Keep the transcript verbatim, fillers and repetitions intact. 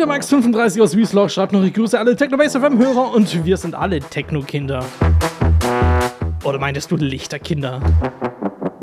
der Max fünfunddreißig aus Wiesloch schreibt noch, ich grüße alle Technobase F M-Hörer und wir sind alle Techno-Kinder. Oder meintest du Lichterkinder?